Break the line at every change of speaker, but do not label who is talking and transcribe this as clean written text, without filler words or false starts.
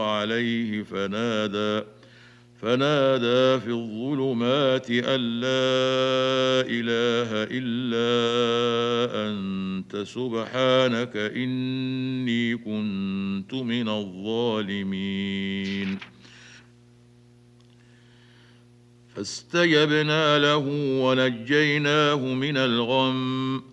عليه فنادى في الظلمات أن لا إله إلا أنت سبحانك إني كنت من الظالمين. فاستجبنا له ونجيناه من الغم